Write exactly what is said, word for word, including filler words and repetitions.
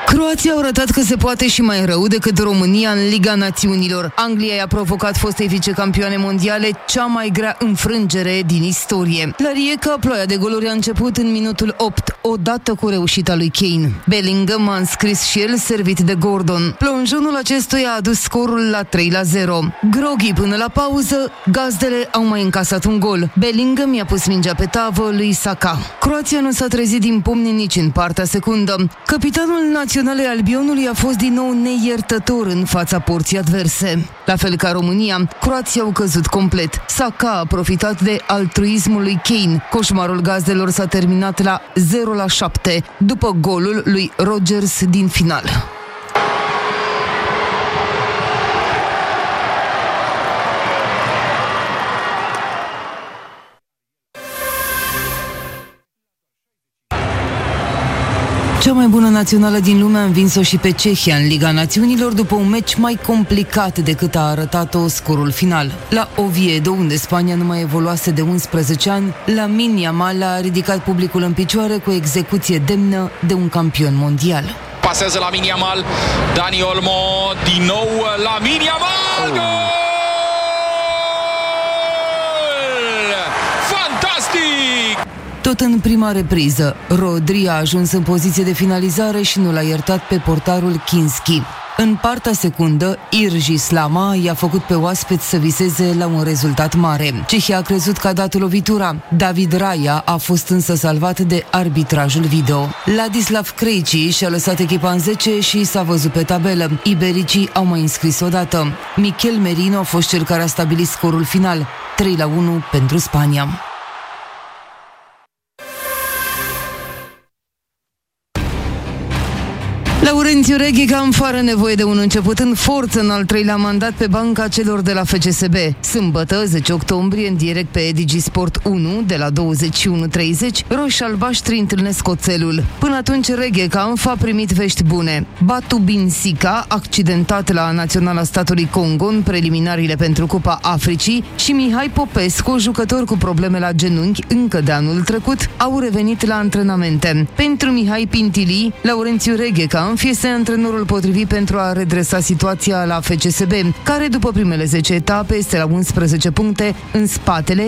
Croația au arătat că se poate și mai rău decât România în Liga Națiunilor. Anglia i-a provocat fostei vicecampioane mondiale cea mai grea înfrângere din istorie. La Rijeka, ploaia de goluri a început în minutul opt, odată cu reușita lui Kane. Bellingham a înscris și el, servit de Gordon. Plonjonul acestuia a adus scorul la trei la zero. Groghi până la pauză, gazdele au mai încasat un gol. Bellingham i-a pus mingea pe tavă lui Saka. Croația nu s-a trezit din pumni nici în partea secundă. Capitanul național al Albionului a fost din nou neiertător în fața porții adverse. La fel ca România, croații au căzut complet. Saka a profitat de altruismul lui Kane. Coșmarul gazdelor s-a terminat la zero la șapte, după golul lui Rodgers din final. Cea mai bună națională din lume a învins-o și pe Cehia în Liga Națiunilor după un meci mai complicat decât a arătat-o scorul final. La Oviedo, unde Spania nu mai evoluase de unsprezece ani, Lamine Yamal a ridicat publicul în picioare cu o execuție demnă de un campion mondial. Pasează Lamine Yamal, Dani Olmo, din nou Lamine Yamal! Gol! Fantastic! Tot în prima repriză, Rodri a ajuns în poziție de finalizare și nu l-a iertat pe portarul Kinski. În partea secundă, Irgi Slama i-a făcut pe oaspeți să viseze la un rezultat mare. Cehia a crezut că a dat lovitura. David Raya a fost însă salvat de arbitrajul video. Ladislav Krejci și-a lăsat echipa în zece și s-a văzut pe tabelă. Ibericii au mai înscris odată. Mikel Merino a fost cel care a stabilit scorul final, trei la unu pentru Spania. Laurențiu Reghecam, fără nevoie de un început în forță în al treilea mandat pe banca celor de la F C S B. Sâmbătă, zece octombrie, în direct pe DigiSport unu, de la douăzeci și unu treizeci, roșii-albaștri întâlnesc Oțelul. Până atunci, Reghecam a primit vești bune. Batu Binsika, accidentat la Naționala statului Congo în preliminariile pentru Cupa Africii, și Mihai Popescu, jucător cu probleme la genunchi încă de anul trecut, au revenit la antrenamente. Pentru Mihai Pintili, Laurențiu Reghecam este antrenorul potrivit pentru a redresa situația la F C S B, care după primele zece etape este la unsprezece puncte în spatele